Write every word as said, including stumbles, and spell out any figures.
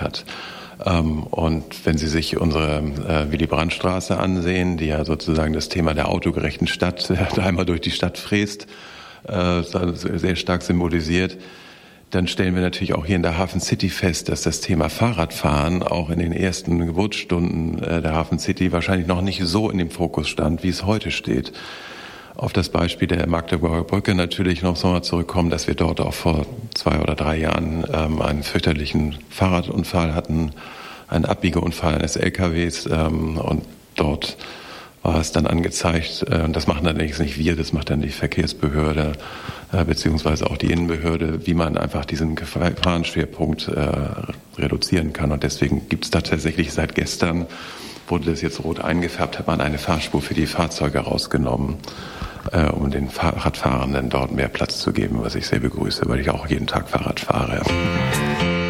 geführt hat. Und wenn Sie sich unsere äh, Willy-Brandt-Straße ansehen, die ja sozusagen das Thema der autogerechten Stadt da einmal durch die Stadt fräst, äh, sehr stark symbolisiert, dann stellen wir natürlich auch hier in der Hafen City fest, dass das Thema Fahrradfahren auch in den ersten Geburtsstunden äh, der Hafen City wahrscheinlich noch nicht so in dem Fokus stand, wie es heute steht. Auf das Beispiel der Magdeburger Brücke natürlich noch so mal zurückkommen, dass wir dort auch vor zwei oder drei Jahren ähm, einen fürchterlichen Fahrradunfall hatten, einen Abbiegeunfall eines L K Ws ähm, und dort war es dann angezeigt, äh, das machen dann nicht wir, das macht dann die Verkehrsbehörde äh, beziehungsweise auch die Innenbehörde, wie man einfach diesen Gefahrenschwerpunkt äh, reduzieren kann. Und deswegen gibt es da tatsächlich seit gestern, wurde das jetzt rot eingefärbt, hat man eine Fahrspur für die Fahrzeuge rausgenommen, äh, um den Fahrradfahrenden dort mehr Platz zu geben, was ich sehr begrüße, weil ich auch jeden Tag Fahrrad fahre.